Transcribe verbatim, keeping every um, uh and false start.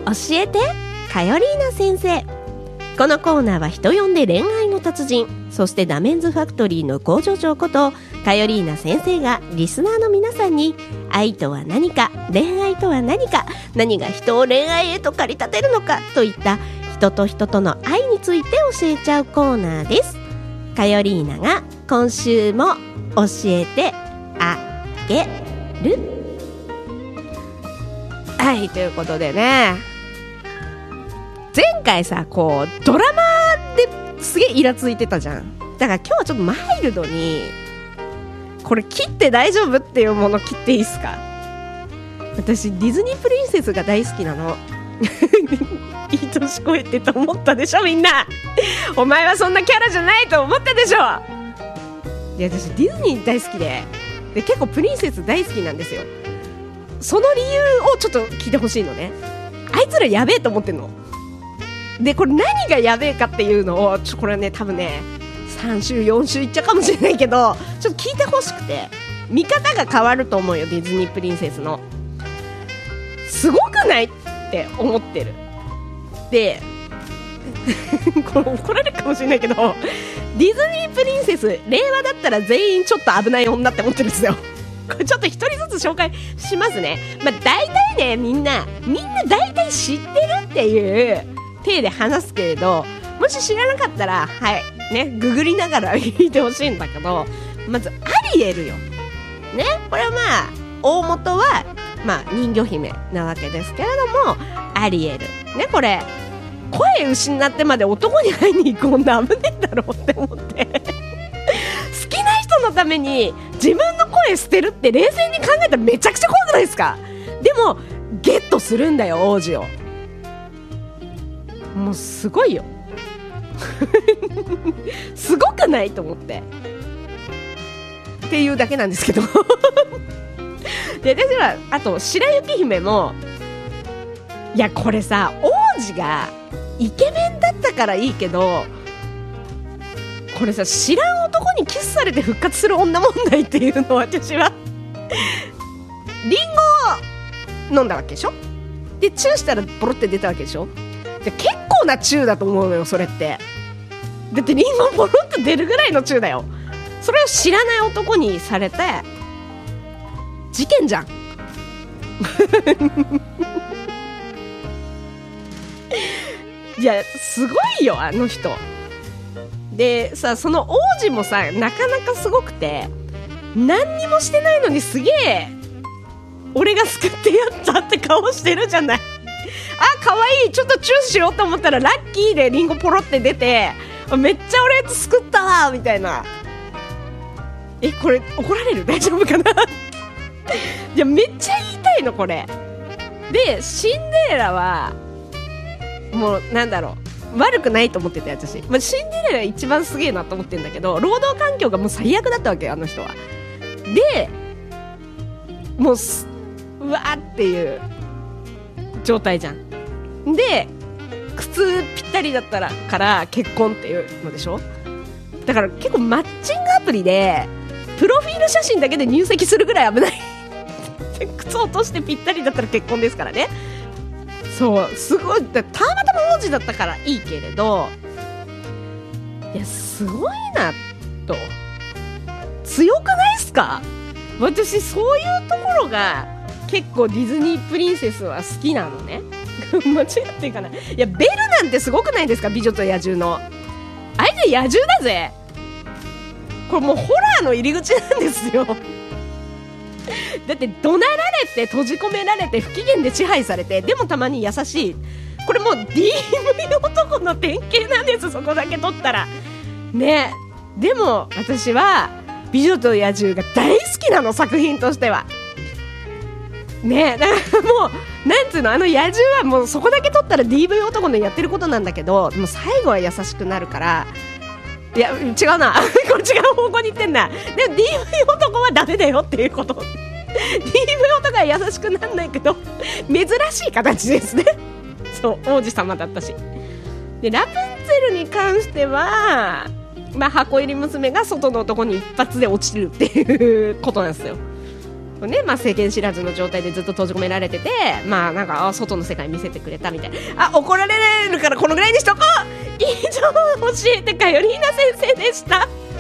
教えてカヨリーナ先生。このコーナーは人呼んで恋愛の達人、そしてダメンズファクトリーの工場長ことカヨリーナ先生がリスナーの皆さんに愛とは何か、恋愛とは何か、何が人を恋愛へと駆り立てるのかといった人と人との愛について教えちゃうコーナーです。カヨリーナが今週も教えてあげる。はい、ということでね、前回さ、こうドラマですげえイラついてたじゃん。だから今日はちょっとマイルドに、これ切って大丈夫っていうもの切っていいっすか。私ディズニープリンセスが大好きなの。いい年こえてと思ったでしょみんな。お前はそんなキャラじゃないと思ったでしょ。いや、私ディズニー大好きで、で結構プリンセス大好きなんですよ。その理由をちょっと聞いてほしいのね。あいつらやべえと思ってんので、これ何がやべえかっていうのをちょこれね、多分ねさん週よん週いっちゃうかもしれないけど、ちょっと聞いてほしくて、見方が変わると思うよ。ディズニープリンセスのすごくないって思ってる。でこれ怒られるかもしれないけど、ディズニープリンセス令和だったら全員ちょっと危ない女って思ってるんですよ。これちょっと一人ずつ紹介しますね。まあ大体ね、みんなみんな大体知ってるっていう体で話すけれど、もし知らなかったらはいね、ググりながら聞いてほしいんだけど、まずアリエルよね。これはまあ大元はまあ人魚姫なわけですけれども、アリエルね、これ声失ってまで男に会いに行く女危ねえだろうって思って好きな人のために自分の声捨てるって冷静に考えたらめちゃくちゃ怖くないですか。でもゲットするんだよ、王子を。もうすごいよすごくないと思ってっていうだけなんですけどで、私はあと白雪姫も、いやこれさ、王子がイケメンだったからいいけど、これさ、知らん男にキスされて復活する女問題っていうのを私はリンゴを飲んだわけでしょ。でチューしたらボロって出たわけでしょ。で結構なチューだと思うのよ、それって。だってリンゴボロって出るぐらいのチューだよ。それを知らない男にされて事件じゃんいやすごいよ、あの人でさ、その王子もさ、なかなかすごくて、何にもしてないのにすげえ俺が救ってやったって顔してるじゃない。あ、かわいい、ちょっとチューしようと思ったらラッキーでリンゴポロって出て、めっちゃ俺救ったわみたいな。え、これ怒られる？大丈夫かな？いやめっちゃ言いたいのこれで、シンデレラはもうなんだろう、悪くないと思ってて私、まあ、シンデレラ一番すげえなと思ってるんだけど、労働環境がもう最悪だったわけよ、あの人は。でもううわーっていう状態じゃん。で靴ぴったりだったらから結婚っていうのでしょ。だから結構マッチングアプリでプロフィール写真だけで入籍するぐらい危ない靴落としてぴったりだったら結婚ですからね。そう、すごい。たまたま王子だったからいいけれど、いやすごいなと。強くないっすか。私そういうところが結構ディズニープリンセスは好きなのね間違ってるかな。いやベルなんてすごくないですか、美女と野獣の。あいつ野獣だぜ。これもうホラーの入り口なんですよだって怒鳴られて閉じ込められて不機嫌で支配されて、でもたまに優しい。これもう ディーブイ 男の典型なんです、そこだけ取ったらね。でも私は美女と野獣が大好きなの、作品としてはね。だからもうなんつうの、あの野獣はもうそこだけ取ったら ディーブイ 男のやってることなんだけど、もう最後は優しくなるから。いや違うなこれ違う方向に行ってんな。でも ディーブイ 男はダメだよっていうこと。 ディーブイ 男は優しくならないけど珍しい形ですね。そう王子様だったし。でラプンツェルに関しては、まあ、箱入り娘が外の男に一発で落ちるっていうことなんですよ。 ね、まあ、世間知らずの状態でずっと閉じ込められてて、まあなんかあ外の世界見せてくれたみたいな。あ、怒られるからこのぐらいにしとこう。以上、教えてかよりーな先生でした。